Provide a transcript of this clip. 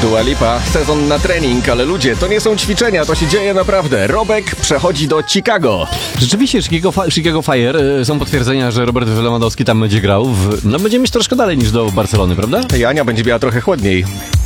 Dua Lipa, sezon na trening, ale ludzie, to nie są ćwiczenia, to się dzieje naprawdę. Robek przechodzi do Chicago. Rzeczywiście, Chicago Fire, są potwierdzenia, że Robert Lewandowski tam będzie grał. Będzie mieć troszkę dalej niż do Barcelony, prawda? Ania będzie miała trochę chłodniej.